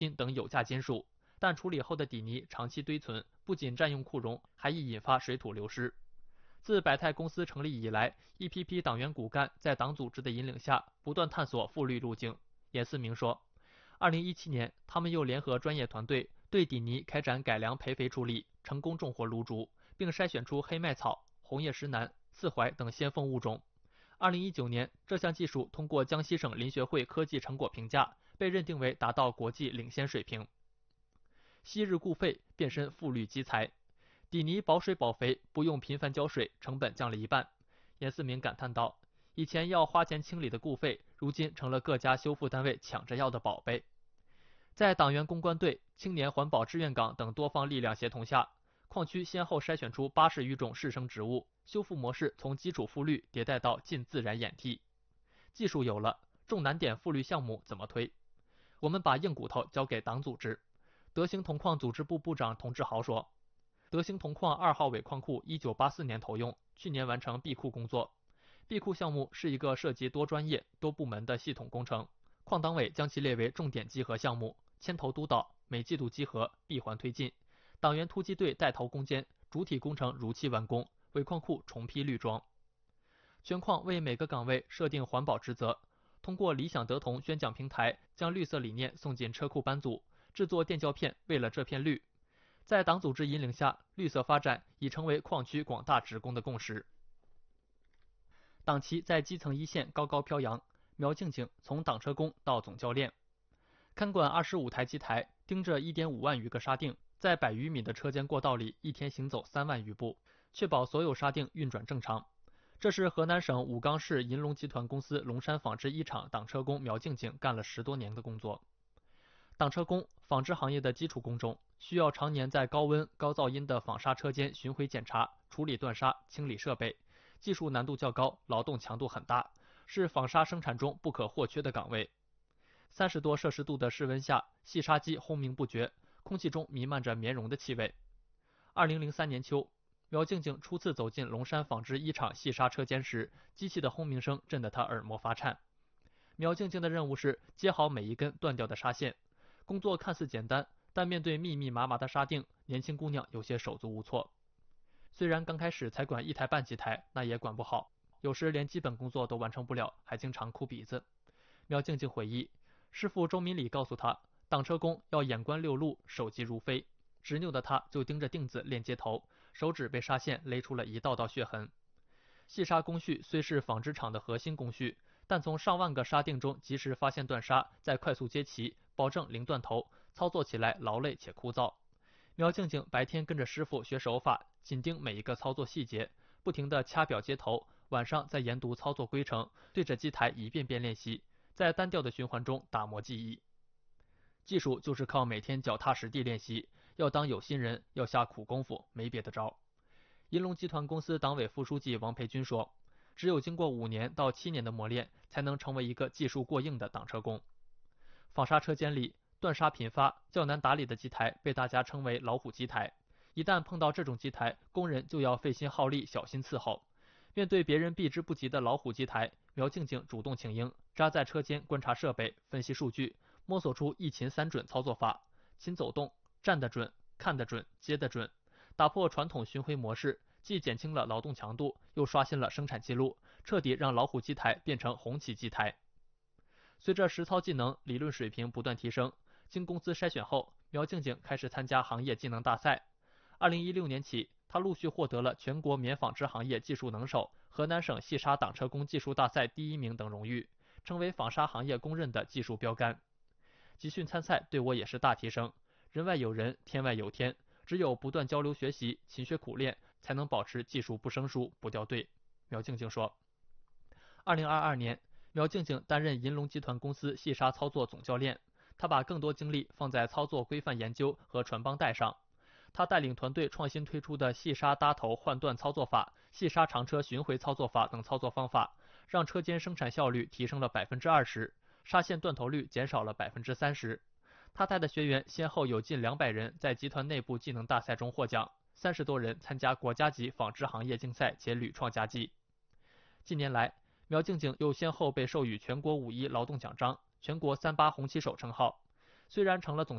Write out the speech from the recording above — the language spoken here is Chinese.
锌等有价金属，但处理后的底泥长期堆存，不仅占用库容，还易引发水土流失。自百泰公司成立以来，一批批党员骨干在党组织的引领下，不断探索复绿路径。严思明说，2017年，他们又联合专业团队对底泥开展改良培肥处理，成功种活芦竹，并筛选出黑麦草、红叶石楠、刺槐等先锋物种。2019年，这项技术通过江西省林学会科技成果评价，被认定为达到国际领先水平。昔日固废变身复绿基材，底泥保水保肥，不用频繁浇水，成本降了一半。严思明感叹道：“以前要花钱清理的固废，如今成了各家修复单位抢着要的宝贝。”在党员公关队、青年环保志愿岗等多方力量协同下，矿区先后筛选出80余种适生植物，修复模式从基础复绿迭代到近自然演替。技术有了，重难点复绿项目怎么推？我们把硬骨头交给党组织。德兴铜矿组织部部长童志豪说，德兴铜矿2号尾矿库1984年投用，去年完成闭库工作。闭库项目是一个涉及多专业、多部门的系统工程，矿党委将其列为重点稽核项目，牵头督导，每季度稽核，闭环推进。党员突击队带头攻坚，主体工程如期完工，尾矿库重批绿桩。全矿为每个岗位设定环保职责，通过理想德同宣讲平台，将绿色理念送进车库班组，制作电胶片，为了这片绿。在党组织引领下，绿色发展已成为矿区广大职工的共识。党旗在基层一线高高飘扬，苗静静从挡车工到总教练，看管25台机台，盯着1.5万余个沙锭，在100余米的车间过道里一天行走3万余步，确保所有沙锭运转正常。这是河南省武冈市银隆集团公司龙山纺织一厂挡车工苗静静干了10多年的工作。挡车工，纺织行业的基础工种，需要常年在高温、高噪音的纺纱车间巡回检查、处理断纱、清理设备，技术难度较高，劳动强度很大，是纺纱生产中不可或缺的岗位。30多摄氏度的室温下，细纱机轰鸣不绝，空气中弥漫着棉绒的气味。2003年秋，苗静静初次走进龙山纺织一厂细纱车间时，机器的轰鸣声震得她耳膜发颤。苗静静的任务是接好每一根断掉的纱线，工作看似简单，但面对密密麻麻的纱锭，年轻姑娘有些手足无措。虽然刚开始才管1台半机台，那也管不好，有时连基本工作都完成不了，还经常哭鼻子。苗静静回忆，师傅周民礼告诉她，挡车工要眼观六路，手疾如飞。执拗的她就盯着锭子练接头，手指被纱线勒出了一道道血痕。细纱工序虽是纺织厂的核心工序，但从上万个纱锭中及时发现断纱，再快速接齐，保证零断头，操作起来劳累且枯燥。苗静静白天跟着师傅学手法，紧盯每一个操作细节，不停地掐表接头，晚上再研读操作规程，对着机台一遍遍练习，在单调的循环中打磨技艺。技术就是靠每天脚踏实地练习，要当有心人，要下苦功夫，没别的招。银隆集团公司党委副书记王培军说，只有经过5年到7年的磨练，才能成为一个技术过硬的挡车工。纺纱车间里，断纱频发、较难打理的机台被大家称为老虎机台。一旦碰到这种机台，工人就要费心耗力，小心伺候。面对别人避之不及的老虎机台，苗静静主动请缨，扎在车间观察设备，分析数据，摸索出一勤3准操作法：勤走动、站得准、看得准、接得准，打破传统巡回模式，既减轻了劳动强度，又刷新了生产记录，彻底让老虎机台变成红旗机台。随着实操技能、理论水平不断提升，经公司筛选后，苗静静开始参加行业技能大赛。2016年起，她陆续获得了全国棉纺织行业技术能手、河南省细纱挡车工技术大赛第1名等荣誉，成为纺纱行业公认的技术标杆。集训参赛对我也是大提升，人外有人，天外有天，只有不断交流学习、勤学苦练，才能保持技术不生疏、不掉队。苗静静说。2022年，苗静静担任银隆集团公司细纱操作总教练，她把更多精力放在操作规范研究和传帮带上。他带领团队创新推出的细纱搭头换段操作法、细纱长车巡回操作法等操作方法，让车间生产效率提升了20%，纱线断头率减少了30%。他带的学员先后有近200人在集团内部技能大赛中获奖，30多人参加国家级纺织行业竞赛且屡创佳绩。近年来，苗静静又先后被授予全国5.1劳动奖章、全国3.8红旗手称号。虽然成了总